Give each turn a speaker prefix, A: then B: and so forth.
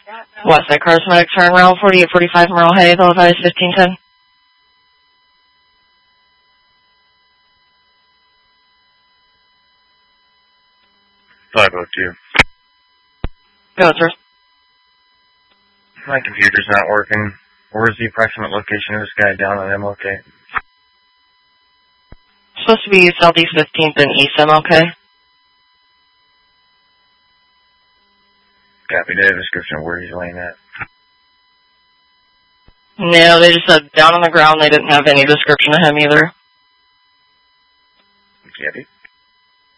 A: Westside Cosmetic, turn around 4845 Merle Hay, televised 1510.
B: 502.
A: Go, sir.
B: My computer's not working. Where's the approximate location of this guy down on MLK?
A: Supposed to be Southeast 15th and East MLK.
B: Copy. They have a description of where he's laying at.
A: No, they just said down on the ground. They didn't have any description of him either.
B: Copy.